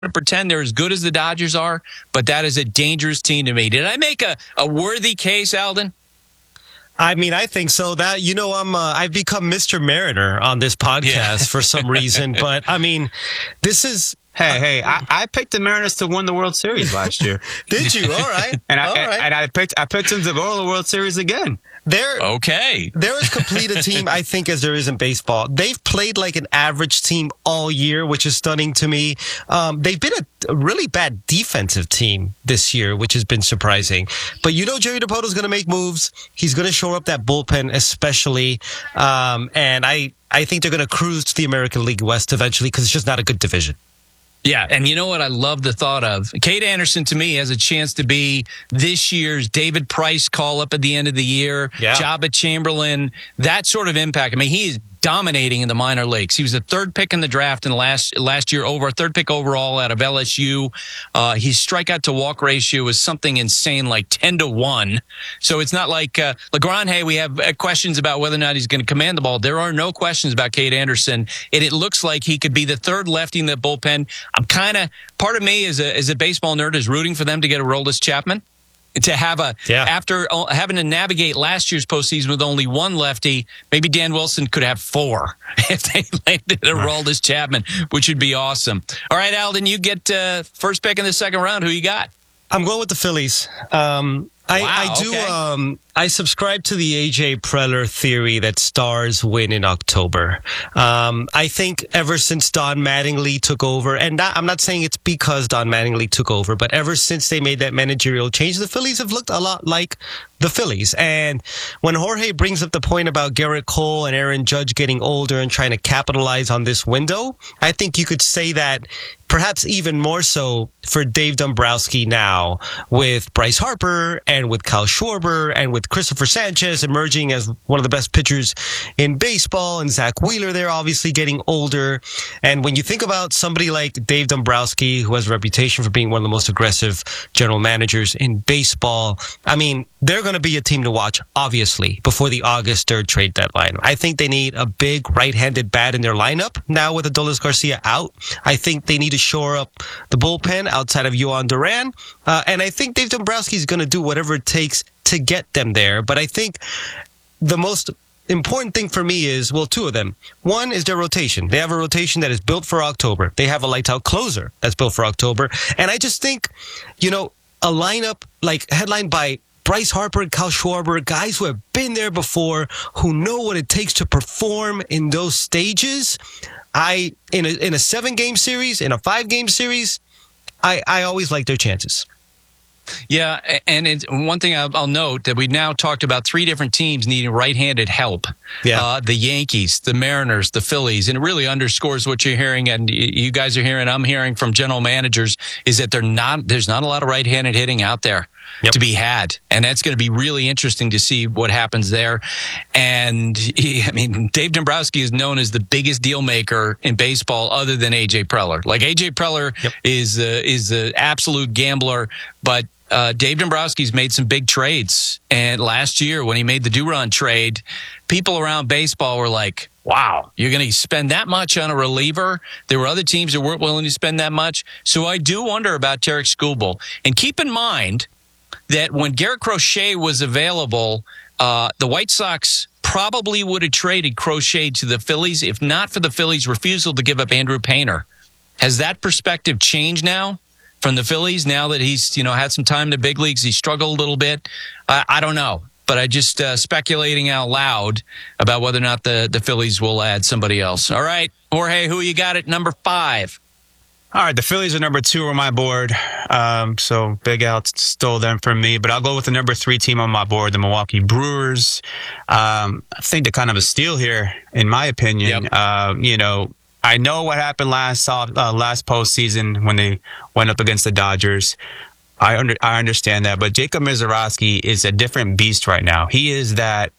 to pretend they're as good as the Dodgers are, but that is a dangerous team to me. Did I make a worthy case, Alden? I mean, I think so. That I've become Mr. Mariner on this podcast for some reason. But I mean, this is. Hey! I picked the Mariners to win the World Series last year. Did you? All right. I picked them to go to the World Series again. They're as complete a team, I think, as there is in baseball. They've played like an average team all year, which is stunning to me. They've been a really bad defensive team this year, which has been surprising. But Jerry Dipoto's going to make moves. He's going to shore up that bullpen, especially. And I think they're going to cruise to the American League West eventually because it's just not a good division. Yeah, and you know what I love the thought of? Cade Anderson, to me, has a chance to be this year's David Price call-up at the end of the year, Jabba Chamberlain, that sort of impact. I mean, he is dominating in the minor leagues. He was the third pick in the draft in the last year, third pick overall out of LSU. His strikeout to walk ratio is something insane, like 10-1. So it's not like LeGrand, hey, we have questions about whether or not he's going to command the ball. There are no questions about Cade Anderson. And it looks like he could be the third lefty in the bullpen. I'm part of me as a baseball nerd is rooting for them to get a Aroldis Chapman. To have after having to navigate last year's postseason with only one lefty, maybe Dan Wilson could have four if they landed a Aroldis Chapman, which would be awesome. All right, Alden, you get first pick in the second round. Who you got? I'm going with the Phillies. I subscribe to the AJ Preller theory that stars win in October. I think ever since Don Mattingly took over, and I'm not saying it's because Don Mattingly took over, but ever since they made that managerial change, the Phillies have looked a lot like the Phillies. And when Jorge brings up the point about Garrett Cole and Aaron Judge getting older and trying to capitalize on this window, I think you could say that perhaps even more so for Dave Dombrowski now with Bryce Harper and with Kyle Schwarber and with Christopher Sanchez emerging as one of the best pitchers in baseball and Zach Wheeler there obviously getting older. And when you think about somebody like Dave Dombrowski, who has a reputation for being one of the most aggressive general managers in baseball, I mean, they're going to be a team to watch, obviously, before the August 3rd trade deadline. I think they need a big right-handed bat in their lineup now with Adolis Garcia out. I think they need to shore up the bullpen outside of Yohan Duran. And I think Dave Dombrowski is going to do whatever it takes to get them there. But I think the most important thing for me is, well, two of them. One is their rotation. They have a rotation that is built for October. They have a lights-out closer that's built for October. And I just think, a lineup like headlined by Bryce Harper and Kyle Schwarber, guys who have been there before, who know what it takes to perform in those stages. In a 7-game series, in a 5-game series, I always like their chances. Yeah, and it's one thing I'll note that we've now talked about 3 different teams needing right-handed help. Yeah. The Yankees, the Mariners, the Phillies, and it really underscores what you're hearing, and you guys are hearing, I'm hearing from general managers, is that there's not a lot of right-handed hitting out there to be had, and that's going to be really interesting to see what happens there. And Dave Dombrowski is known as the biggest deal maker in baseball, other than AJ Preller. Like AJ Preller is an absolute gambler, but Dave Dombrowski's made some big trades. And last year, when he made the Duran trade, people around baseball were like, wow, you're going to spend that much on a reliever? There were other teams that weren't willing to spend that much. So I do wonder about Tarek Skubal. And keep in mind that when Garrett Crochet was available, the White Sox probably would have traded Crochet to the Phillies, if not for the Phillies' refusal to give up Andrew Painter. Has that perspective changed now from the Phillies, now that he's had some time in the big leagues? He struggled a little bit. I don't know, but I just speculating out loud about whether or not the Phillies will add somebody else. All right, Jorge, who you got at number 5? All right, the Phillies are number 2 on my board. So Big Al stole them from me, but I'll go with the number 3 team on my board, the Milwaukee Brewers. I think they're kind of a steal here, in my opinion. Yep. I know what happened last postseason when they went up against the Dodgers. I understand that, but Jacob Misiorowski is a different beast right now. He is that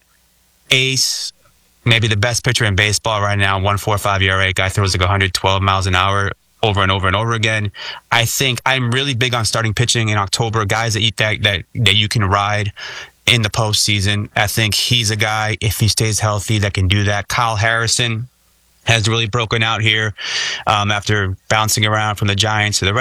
ace, maybe the best pitcher in baseball right now. 1.45 ERA, guy throws like 112 miles an hour over and over and over again. I think I'm really big on starting pitching in October, guys that you can ride in the postseason. I think he's a guy, if he stays healthy, that can do that. Kyle Harrison, has really broken out here after bouncing around from the Giants to the